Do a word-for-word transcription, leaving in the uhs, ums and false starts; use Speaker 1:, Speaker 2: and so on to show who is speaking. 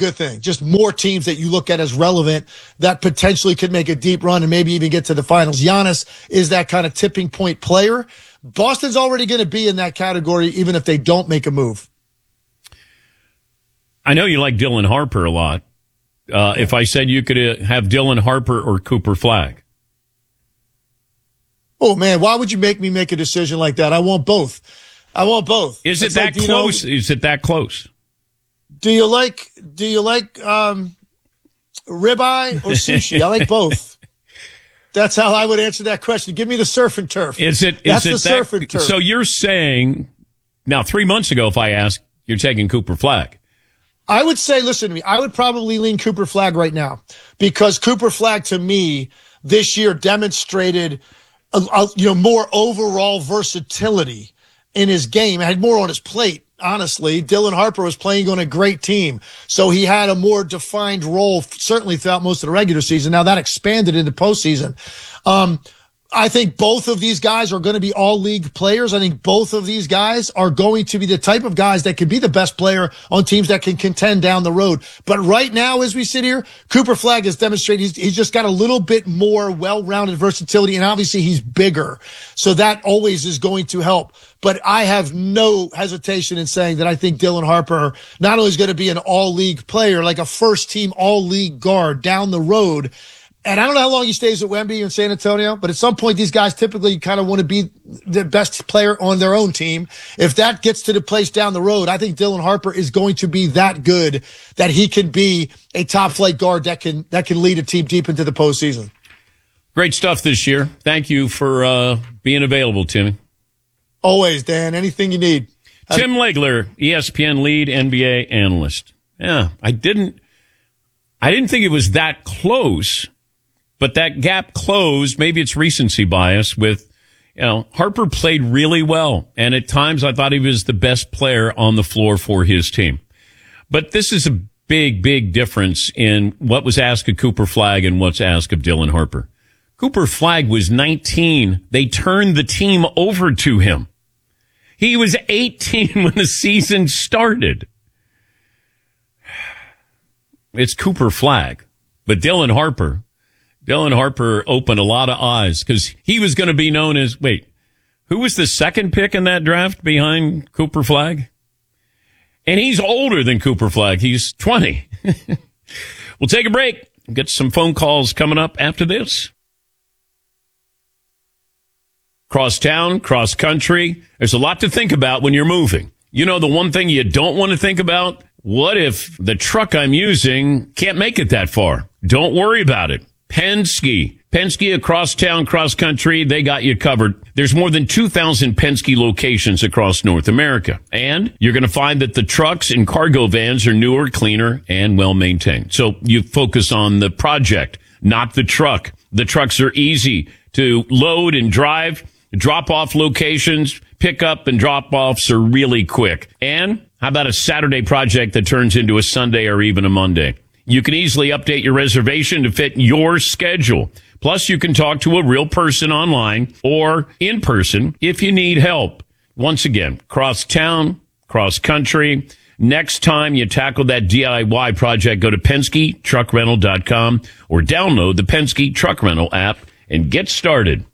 Speaker 1: good thing. Just more teams that you look at as relevant that potentially could make a deep run and maybe even get to the finals. Giannis is that kind of tipping point player. Boston's already going to be in that category, even if they don't make a move.
Speaker 2: I know you like Dylan Harper a lot. Uh, if I said you could uh, have Dylan Harper or Cooper Flagg.
Speaker 1: Oh, man, why would you make me make a decision like that? I want both. I want both.
Speaker 2: Is it it's that like, close? You know, Is it that close?
Speaker 1: Do you like, do you like, um, ribeye or sushi? I like both. That's how I would answer that question. Give me the surf and turf.
Speaker 2: Is it, is
Speaker 1: That's
Speaker 2: it
Speaker 1: the
Speaker 2: that,
Speaker 1: surf and turf.
Speaker 2: So you're saying, now three months ago, if I asked, you're taking Cooper Flagg.
Speaker 1: I would say, listen to me, I would probably lean Cooper Flagg right now because Cooper Flagg to me this year demonstrated, a, a, you know, more overall versatility in his game. Had more on his plate. Honestly, Dylan Harper was playing on a great team, so he had a more defined role, certainly throughout most of the regular season. Now that expanded into postseason. Um, I think both of these guys are going to be all-league players. I think both of these guys are going to be the type of guys that can be the best player on teams that can contend down the road. But right now, as we sit here, Cooper Flagg has demonstrated he's, he's just got a little bit more well-rounded versatility, and obviously he's bigger. So that always is going to help. But I have no hesitation in saying that I think Dylan Harper not only is going to be an all-league player, like a first-team all-league guard down the road. And I don't know how long he stays at Wemby in San Antonio, but at some point these guys typically kind of want to be the best player on their own team. If that gets to the place down the road, I think Dylan Harper is going to be that good that he can be a top flight guard that can that can lead a team deep into the postseason.
Speaker 2: Great stuff this year. Thank you for uh, being available, Timmy.
Speaker 1: Always, Dan. Anything you need.
Speaker 2: Tim Legler, E S P N lead N B A analyst. Yeah, I didn't, I didn't think it was that close. But that gap closed. Maybe it's recency bias with, you know, Harper played really well. And at times I thought he was the best player on the floor for his team. But this is a big, big difference in what was asked of Cooper Flagg and what's asked of Dylan Harper. Cooper Flagg was nineteen. They turned the team over to him. He was eighteen when the season started. It's Cooper Flagg. But Dylan Harper, Dylan Harper opened a lot of eyes because he was going to be known as, wait, who was the second pick in that draft behind Cooper Flagg? And he's older than Cooper Flagg. He's twenty. We'll take a break. We'll get some phone calls coming up after this. Cross town, cross country. There's a lot to think about when you're moving. You know, the one thing you don't want to think about? What if the truck I'm using can't make it that far? Don't worry about it. Penske. Penske across town, cross country, they got you covered. There's more than two thousand Penske locations across North America. And you're going to find that the trucks and cargo vans are newer, cleaner, and well-maintained. So you focus on the project, not the truck. The trucks are easy to load and drive. Drop-off locations, pick-up and drop-offs are really quick. And how about a Saturday project that turns into a Sunday or even a Monday? You can easily update your reservation to fit your schedule. Plus, you can talk to a real person online or in person if you need help. Once again, cross town, cross country. Next time you tackle that D I Y project, go to Penske Truck Rental dot com or download the Penske Truck Rental app and get started.